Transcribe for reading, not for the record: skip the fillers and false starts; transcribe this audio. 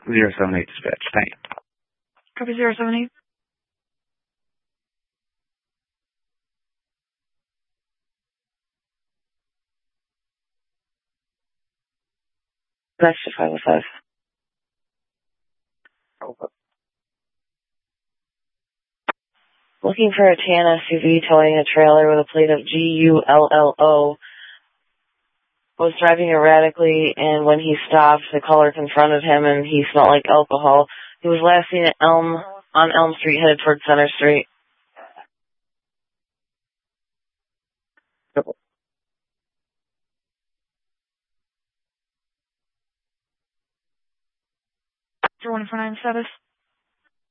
078 dispatch. Thank you. Copy 078. That's 505. Looking for a tan SUV towing a trailer with a plate of GULLO. Was driving erratically, and when he stopped, the caller confronted him, and he smelled like alcohol. He was last seen at on Elm Street, headed toward Center Street. 4149 status.